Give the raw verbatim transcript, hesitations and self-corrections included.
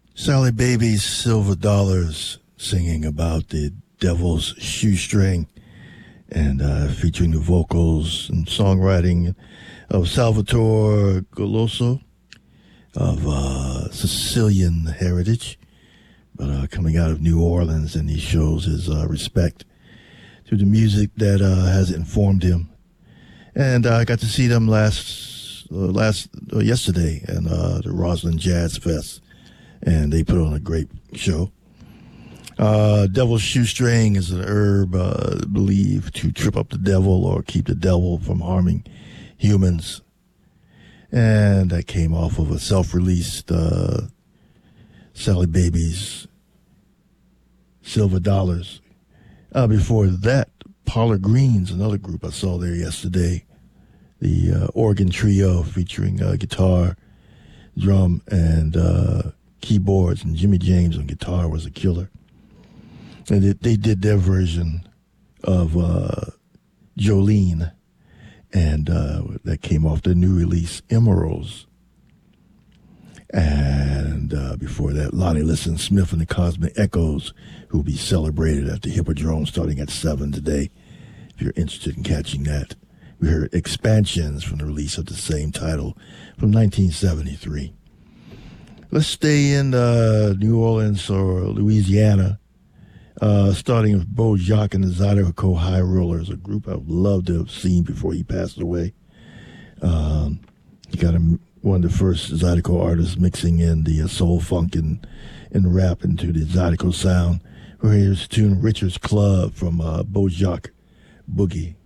Sally Baby's Silver Dollars singing about the Devil's Shoestring and uh, featuring the vocals and songwriting of Salvatore Goloso of uh, Sicilian heritage, but uh, coming out of New Orleans, and he shows his uh, respect to the music that uh, has informed him. And uh, I got to see them last, uh, last uh, yesterday in uh, the Roslyn Jazz Fest, and they put on a great show. Uh, devil's shoestring is an herb uh, believed to trip up the devil or keep the devil from harming humans. And that came off of a self-released uh, Sally Baby's Silver Dollars. Uh, before that, Parlor Greens, another group I saw there yesterday. The uh, organ trio featuring uh, guitar, drum, and uh, keyboards, and Jimmy James on guitar was a killer. And it, they did their version of uh, Jolene, and uh, that came off the new release, Emeralds. And uh, before that, Lonnie Liston Smith and the Cosmic Echoes, who will be celebrated at the Hippodrome starting at seven today, if you're interested in catching that. We heard Expansions from the release of the same title from nineteen seventy-three. Let's stay in uh, New Orleans or Louisiana, uh, starting with Bo Jacques and the Zydeco High Rollers, a group I would love to have seen before he passed away. Um, he got a, one of the first Zydeco artists mixing in the uh, soul, funk, and, and rap into the Zydeco sound. Here's the tune Richard's Club from uh, Bo Jacques Boogie.